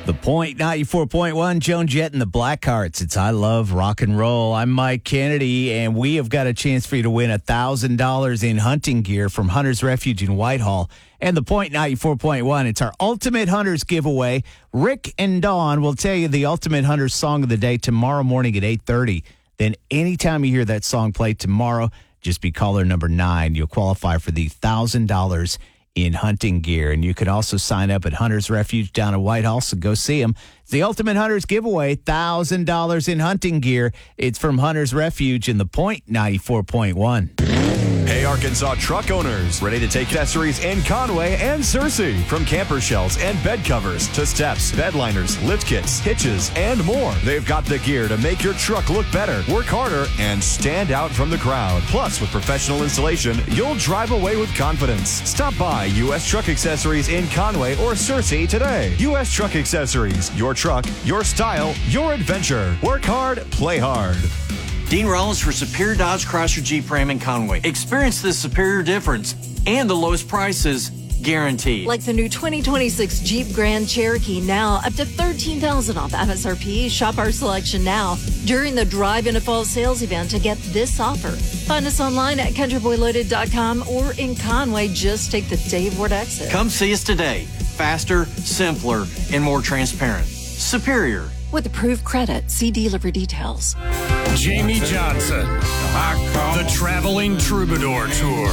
The Point 94.1, Joan Jett and the Blackhearts. It's I Love Rock and Roll. I'm Mike Kennedy, and we have got a chance for you to win $1,000 in hunting gear from Hunter's Refuge in Whitehall. And The Point 94.1, it's our Ultimate Hunters giveaway. Rick and Dawn will tell you the Ultimate Hunters song of the day tomorrow morning at 8:30. Then anytime you hear that song played tomorrow, just be caller number 9. You'll qualify for the $1,000 in hunting gear. And you can also sign up at Hunter's Refuge down in Whitehall, so go see them. It's the Ultimate Hunters giveaway, $1,000 in hunting gear. It's from Hunter's Refuge in The Point 94.1. Hey, Arkansas truck owners, ready to take accessories in Conway and Searcy. From camper shells and bed covers to steps, bed liners, lift kits, hitches, and more. They've got the gear to make your truck look better, work harder, and stand out from the crowd. Plus, with professional installation, you'll drive away with confidence. Stop by U.S. Truck Accessories in Conway or Searcy today. U.S. Truck Accessories, your truck, your style, your adventure. Work hard, play hard. Dean Rollins for Superior Dodge Chrysler Jeep Ram in Conway. Experience the superior difference and the lowest prices guaranteed. Like the new 2026 Jeep Grand Cherokee, now up to $13,000 off MSRP. Shop our selection now during the Drive Into Fall sales event to get this offer. Find us online at countryboyloaded.com or in Conway. Just take the Dave Ward exit. Come see us today. Faster, simpler, and more transparent. Superior. With approved credit, see dealer for details. Jamie Johnson, the Traveling Troubadour Tour.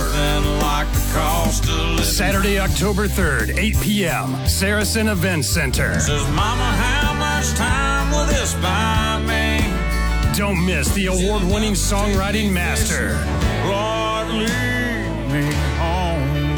Saturday, October 3rd, 8 p.m., Saracen Events Center. Says, Mama, how much time will this buy me? Don't miss the award-winning songwriting master. Lord, lead me home.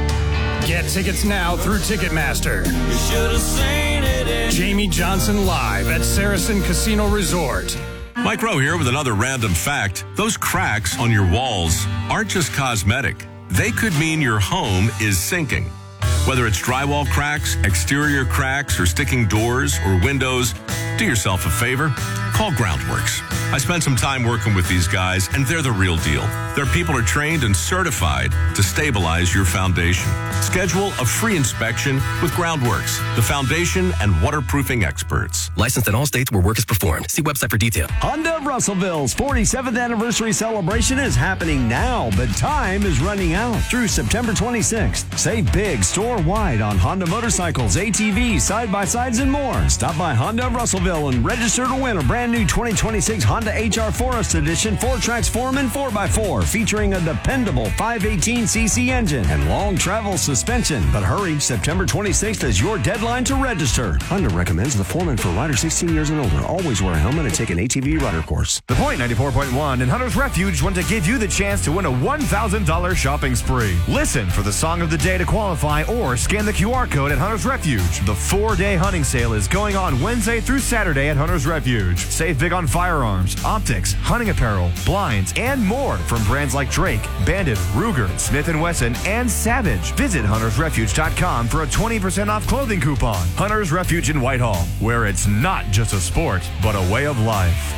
Get tickets now through Ticketmaster. You should have seen it in Jamie Johnson live at Saracen Casino Resort. Mike Rowe here with another random fact. Those cracks on your walls aren't just cosmetic. They could mean your home is sinking. Whether it's drywall cracks, exterior cracks, or sticking doors or windows, do yourself a favor. Call Groundworks. I spent some time working with these guys, and they're the real deal. Their people are trained and certified to stabilize your foundation. Schedule a free inspection with Groundworks, the foundation and waterproofing experts. Licensed in all states where work is performed. See website for detail. Honda of Russellville's 47th anniversary celebration is happening now, but time is running out through September 26th. Save big store-wide on Honda motorcycles, ATVs, side-by-sides, and more. Stop by Honda of Russellville and register to win a brand new 2026 Honda HR Forest Edition 4-Trax Foreman 4x4 featuring a dependable 518cc engine and long travel suspension. But hurry, September 26th is your deadline to register. Honda recommends the Foreman for riders 16 years and older. Always wear a helmet and take an ATV rider course. The Point 94.1 and Hunter's Refuge want to give you the chance to win a $1,000 shopping spree. Listen for the song of the day to qualify or scan the QR code at Hunter's Refuge. The 4-day hunting sale is going on Wednesday through Saturday at Hunter's Refuge. Save big on firearms, optics, hunting apparel, blinds, and more from brands like Drake, Bandit, Ruger, Smith & Wesson, and Savage. Visit huntersrefuge.com for a 20% off clothing coupon. Hunter's Refuge in Whitehall, where it's not just a sport, but a way of life.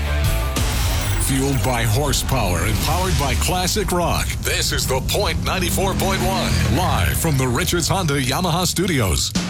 Fueled by horsepower and powered by classic rock. This is The Point 94.1, live from the Richards Honda Yamaha Studios.